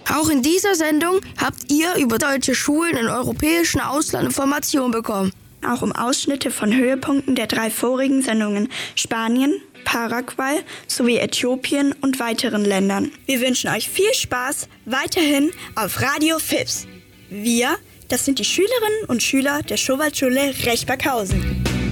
Auch in dieser Sendung habt ihr über deutsche Schulen im europäischen Ausland Informationen bekommen. Auch um Ausschnitte von Höhepunkten der 3 vorigen Sendungen Spanien, Paraguay sowie Äthiopien und weiteren Ländern. Wir wünschen euch viel Spaß weiterhin auf Radio FIPS. Wir, das sind die Schülerinnen und Schüler der Schowaldschule Rechberghausen.